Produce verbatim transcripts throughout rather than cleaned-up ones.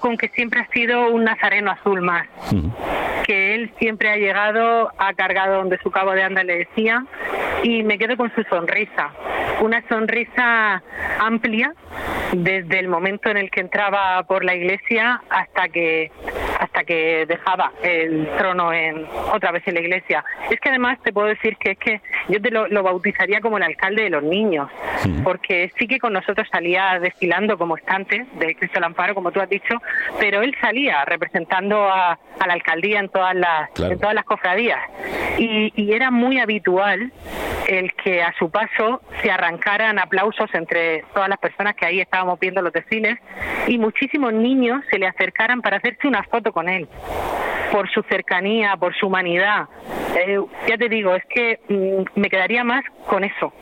con que siempre ha sido un nazareno azul más. Uh-huh. Que él siempre ha llegado, ha cargado donde su cabo de anda, le decía, y me quedo con su sonrisa. Una sonrisa amplia desde el momento en el que entraba por la iglesia hasta que hasta que dejaba el trono en otra vez en la iglesia. Es que además te puedo decir que es que yo te lo, lo bautizaría como el alcalde de los niños, sí. Porque sí que con nosotros salía desfilando como estante de Cristo del Amparo, como tú has dicho, pero él salía representando a, a la alcaldía en todas las claro. en todas las cofradías y, y era muy habitual el que a su paso se arrancaran aplausos entre todas las personas que ahí estábamos viendo los desfiles y muchísimos niños se le acercaran para hacerse una foto con él por su cercanía, por su humanidad. Eh, ya te digo, es que mm, me quedaría más con eso.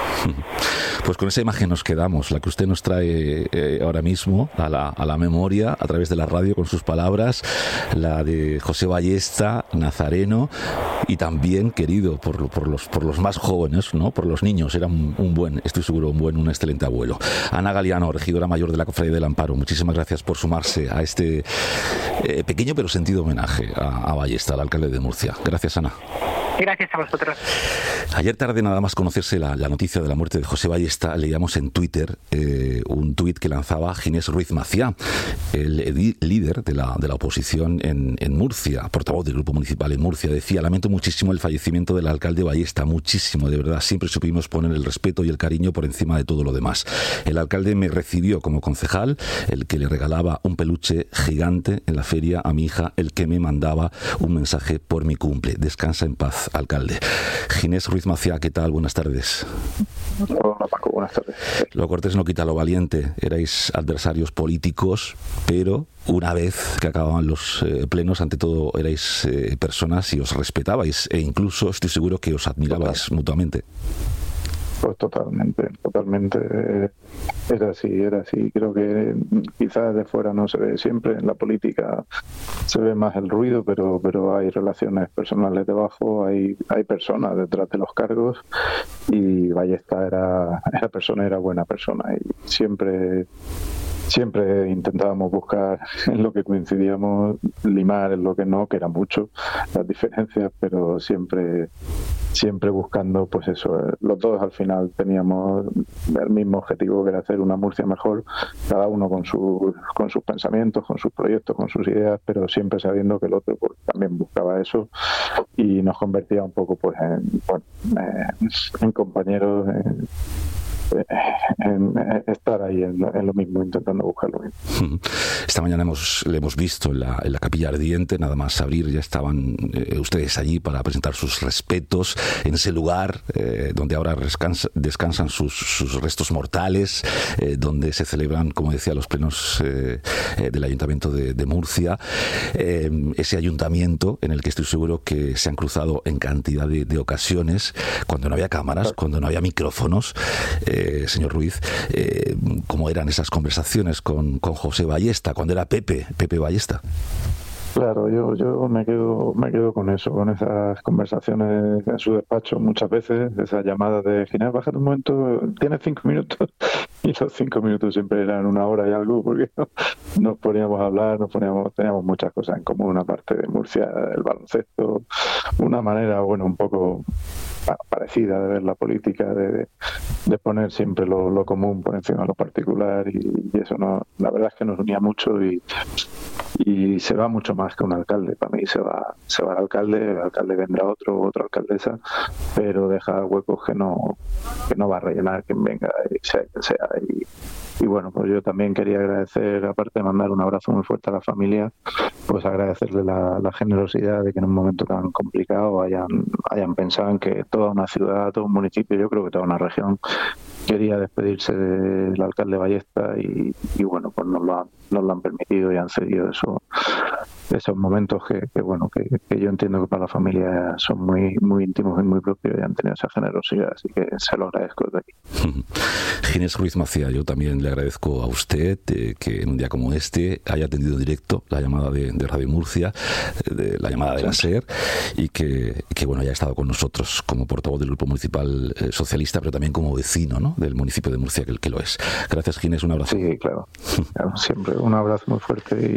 Pues con esa imagen nos quedamos, la que usted nos trae eh, ahora mismo a la, a la memoria, a través de la radio con sus palabras, la de José Ballesta, nazareno, y también querido por, por, los, por los más jóvenes, ¿no? Por los niños. Era un, un buen, estoy seguro, un buen, un excelente abuelo. Ana Galiano, regidora mayor de la Cofradía del Amparo, muchísimas gracias por sumarse a este eh, pequeño pero sentido homenaje a, a Ballesta, al alcalde de Murcia. Gracias, Ana. Gracias a vosotros. Ayer tarde, nada más conocerse la, la noticia de la muerte de José Ballesta, leíamos en Twitter eh, un tuit que lanzaba Ginés Ruiz Maciá, el edi- líder de la, de la oposición en, en Murcia, portavoz del Grupo Municipal en Murcia. Decía: lamento muchísimo el fallecimiento del alcalde Ballesta, muchísimo, de verdad. Siempre supimos poner el respeto y el cariño por encima de todo lo demás. El alcalde me recibió como concejal, el que le regalaba un peluche gigante en la feria a mi hija, el que me mandaba un mensaje por mi cumple. Descansa en paz, alcalde. Ginés Ruiz Maciá, ¿qué tal? Buenas tardes. Hola, Paco, buenas tardes. Lo cortés no quita lo valiente. Erais adversarios políticos, pero una vez que acababan los eh, plenos, ante todo erais eh, personas y os respetabais, e incluso estoy seguro que os admirabais Total. mutuamente. Pues totalmente, totalmente. Eh, era así, era así. Creo que quizás de fuera no se ve siempre. En la política se ve más el ruido, pero pero hay relaciones personales debajo, hay hay personas detrás de los cargos, y Ballesta era, era persona, era buena persona, y siempre siempre intentábamos buscar en lo que coincidíamos, limar en lo que no, que era mucho las diferencias, pero siempre siempre buscando, pues eso, los dos al final teníamos el mismo objetivo, que era hacer una Murcia mejor, cada uno con sus con sus pensamientos, con sus proyectos, con sus ideas, pero siempre sabiendo que el otro pues también buscaba eso, y nos convertía un poco pues en, bueno, eh, en compañeros, en, en estar ahí en, en lo mismo, intentando buscar lo mismo. Esta mañana hemos, le hemos visto en la, en la Capilla Ardiente, nada más abrir ya estaban eh, ustedes allí para presentar sus respetos en ese lugar eh, donde ahora descansa, descansan sus, sus restos mortales, eh, donde se celebran, como decía, los plenos eh, eh, del Ayuntamiento de, de Murcia, eh, ese ayuntamiento en el que estoy seguro que se han cruzado en cantidad de, de ocasiones, cuando no había cámaras, cuando no había micrófonos. Eh, Eh, señor Ruiz, eh, ¿cómo eran esas conversaciones con, con José Ballesta, cuando era Pepe, Pepe Ballesta? Claro, yo yo me quedo me quedo con eso, con esas conversaciones en su despacho muchas veces, esas llamadas de Ginés, bájate un momento, tienes cinco minutos, y los cinco minutos siempre eran una hora y algo, porque nos poníamos a hablar, nos poníamos, teníamos muchas cosas en común, una parte de Murcia, el baloncesto, una manera, bueno, un poco parecida de ver la política, de, de poner siempre lo, lo común por encima de lo particular, y, y eso no, la verdad es que nos unía mucho, y y se va mucho más que un alcalde. Para mí se va se va el alcalde, el alcalde vendrá otro, otra alcaldesa, pero deja huecos que no que no va a rellenar quien venga, y sea quien sea. Y, y bueno, pues yo también quería agradecer, aparte de mandar un abrazo muy fuerte a la familia, pues agradecerle la, la generosidad de que en un momento tan complicado hayan hayan pensado en que toda una ciudad, todo un municipio, yo creo que toda una región quería despedirse del alcalde Ballesta, y, y bueno, pues nos lo han, nos lo han permitido y han cedido eso esos momentos que, que bueno, que, que yo entiendo que para la familia son muy muy íntimos y muy propios y han tenido esa generosidad, así que se lo agradezco desde aquí. Ginés Ruiz Macía, yo también le agradezco a usted eh, que en un día como este haya atendido en directo la llamada de, de Radio Murcia, de, la llamada de la SER, y que, que bueno, haya estado con nosotros como portavoz del Grupo Municipal eh, Socialista, pero también como vecino, ¿no?, del municipio de Murcia, que, que lo es. Gracias, Ginés, un abrazo. Sí, claro, claro, siempre un abrazo muy fuerte